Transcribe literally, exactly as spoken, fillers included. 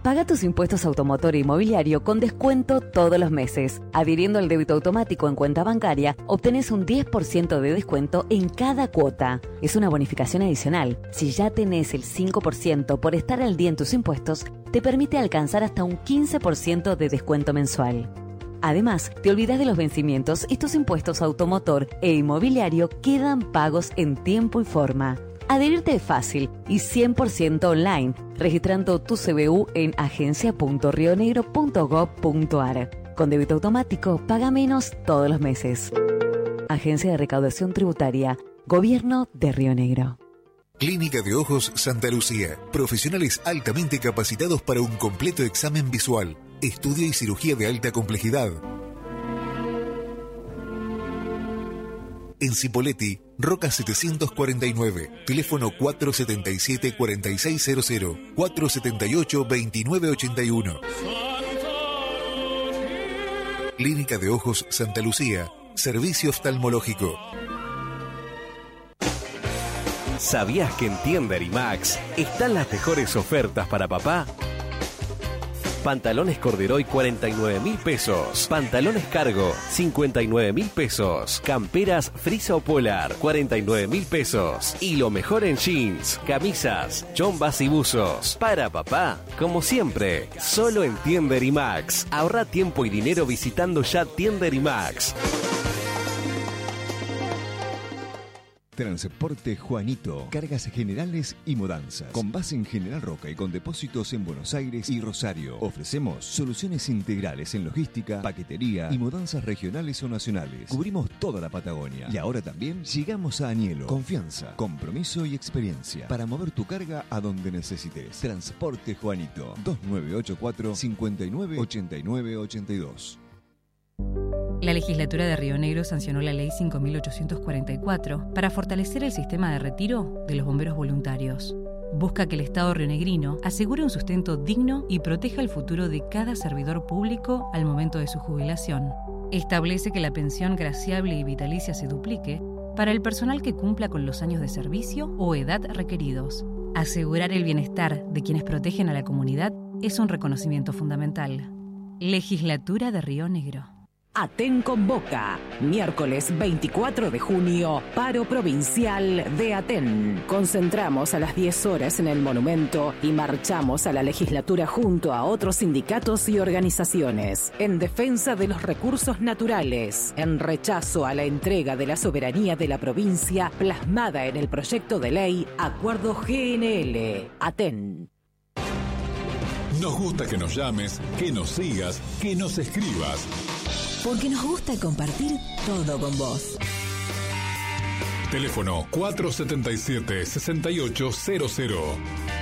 Paga tus impuestos automotor e inmobiliario con descuento todos los meses. Adhiriendo al débito automático en cuenta bancaria, obtenés un diez por ciento de descuento en cada cuota. Es una bonificación adicional. Si ya tenés el cinco por ciento por estar al día en tus impuestos, te permite alcanzar hasta un quince por ciento de descuento mensual. Además, te olvidas de los vencimientos y tus impuestos automotor e inmobiliario quedan pagos en tiempo y forma. Adherirte es fácil y cien por ciento online, registrando tu C B U en agencia punto rionegro punto gob punto ar. Con débito automático, paga menos todos los meses. Agencia de Recaudación Tributaria, Gobierno de Río Negro. Clínica de Ojos Santa Lucía. Profesionales altamente capacitados para un completo examen visual, estudio y cirugía de alta complejidad. En Cipolletti, Roca setecientos cuarenta y nueve, teléfono cuatro siete siete, cuatro seis cero cero, cuatro siete ocho, dos nueve ocho uno. Clínica de Ojos Santa Lucía, servicio oftalmológico. ¿Sabías que en Tiender y Max están las mejores ofertas para papá? Pantalones Corderoy cuarenta y nueve mil pesos. Pantalones Cargo cincuenta y nueve mil pesos. Camperas Frisa o Polar cuarenta y nueve mil pesos. Y lo mejor en jeans, camisas, chombas y buzos. Para papá, como siempre, solo en Tiender y Max. Ahorra tiempo y dinero visitando ya Tiender y Max. Transporte Juanito, cargas generales y mudanzas. Con base en General Roca y con depósitos en Buenos Aires y Rosario. Ofrecemos soluciones integrales en logística, paquetería y mudanzas regionales o nacionales. Cubrimos toda la Patagonia. Y ahora también llegamos a Añelo. Confianza, compromiso y experiencia para mover tu carga a donde necesites. Transporte Juanito, dos nueve ocho cuatro, cinco nueve, ocho nueve ocho dos. La legislatura de Río Negro sancionó la ley cinco mil ochocientos cuarenta y cuatro para fortalecer el sistema de retiro de los bomberos voluntarios. Busca que el Estado rionegrino asegure un sustento digno y proteja el futuro de cada servidor público al momento de su jubilación. Establece que la pensión graciable y vitalicia se duplique para el personal que cumpla con los años de servicio o edad requeridos. Asegurar el bienestar de quienes protegen a la comunidad es un reconocimiento fundamental. Legislatura de Río Negro. Aten convoca, miércoles veinticuatro de junio, paro provincial de Aten. Concentramos a las diez horas en el monumento y marchamos a la legislatura junto a otros sindicatos y organizaciones, en defensa de los recursos naturales, en rechazo a la entrega de la soberanía de la provincia plasmada en el proyecto de ley Acuerdo G N L. Aten. Nos gusta que nos llames, que nos sigas, que nos escribas. Porque nos gusta compartir todo con vos. Teléfono cuatro siete siete, seis ocho cero cero.